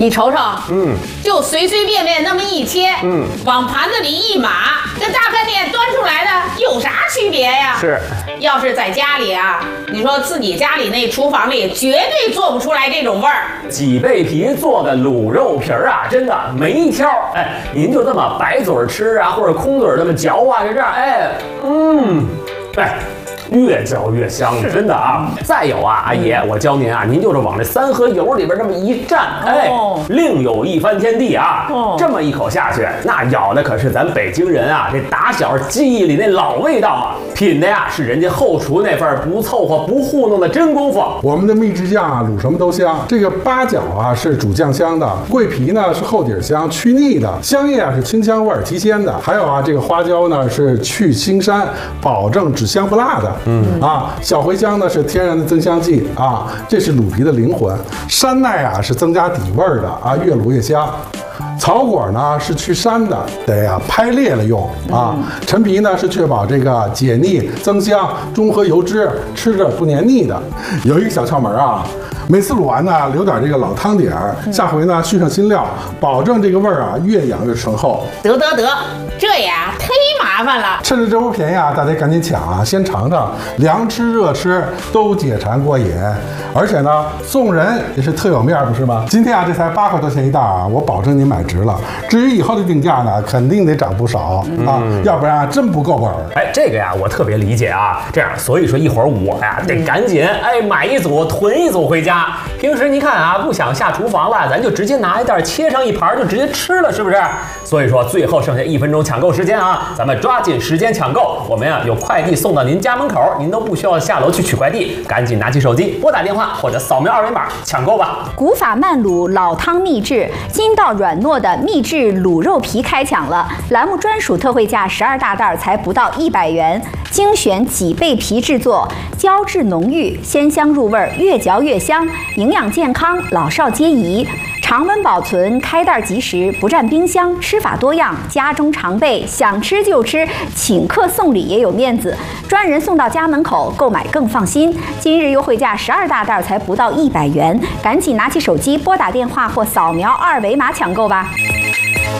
你瞅瞅，就随随便便那么一切，往盘子里一码，跟大饭店端出来的有啥区别呀？ 是， 要是在家里啊，你说自己家里那厨房里绝对做不出来这种味儿。 脊背皮做的卤肉皮儿啊，真的没挑。哎，您就这么白嘴吃啊，或者空嘴这么嚼啊，就这样，哎。越嚼越香，真的啊！再有啊，阿姨，我教您啊，您就是往这三合油里边这么一蘸，另有一番天地啊！这么一口下去，那咬的可是咱北京人啊，这打小记忆里那老味道啊，品的呀是人家后厨那份不凑合、不糊弄的真功夫。 我们的秘制酱啊，卤什么都香。这个八角啊是主酱香的，桂皮呢是后底香去腻的，香叶啊是清香味儿提鲜的，还有啊这个花椒呢是去腥膻，保证只香不辣的。小茴香呢是天然的增香剂啊，这是卤皮的灵魂。山奈啊是增加底味儿的啊，越卤越香。草果呢是去膻的，得拍裂了用啊。陈皮呢是确保这个解腻增香，中和油脂，吃着不黏腻的。有一个小窍门啊，每次卤完呢留点这个老汤底儿，下回呢续上新料，保证这个味儿啊越养越醇厚。 得，这呀忒麻烦了。 趁着这波便宜啊，大家赶紧抢啊，先尝尝，凉吃热吃都解馋过瘾。而且呢，送人也是特有面，不是吗？今天啊，这才8块多钱一袋啊，我保证您买值了。至于以后的定价呢，肯定得涨不少啊，要不然啊，真不够本儿。 哎，这个呀，我特别理解啊。这样，所以说一会儿我呀得赶紧买一组囤一组回家。平时您看啊，不想下厨房了，咱就直接拿一袋切上一盘就直接吃了，是不是？所以说最后剩下1分钟抢购时间啊，咱们抓紧时间抢购。我们呀有快递送到您家门口，您都不需要下楼去取快递，赶紧拿起手机拨打电话或者扫描2维码抢购吧。 古法慢卤老汤秘制，筋道软糯的秘制卤肉皮开抢了！栏目专属特惠价12大袋才不到100元，精选脊背皮制作，胶质浓郁，鲜香入味，越嚼越香，营养健康，老少皆宜。常温保存，开袋即食，不占冰箱，吃法多样，家中常备，想吃就吃，请客送礼也有面子，专人送到家门口，购买更放心。今日优惠价12大袋才不到100元，赶紧拿起手机拨打电话或扫描2维码抢购吧。